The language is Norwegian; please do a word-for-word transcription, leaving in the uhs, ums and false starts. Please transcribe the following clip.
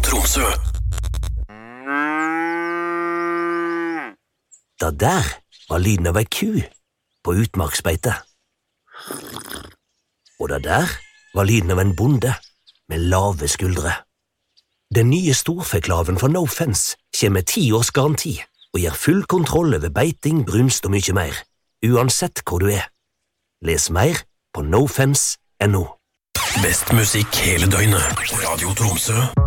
Tromsø. Da der var lyden av ei ku på utmarksbeite. Og da der var lyden av en bonde med lave skuldre. Den nye storfeklaven fra No Fence kommer med ti års garanti og gir full kontroll over beiting, brunst og mye mer, uansett hvor du er. Les mer på nofence punktum no. Best musikk hele døgnet. Radio Tromsø.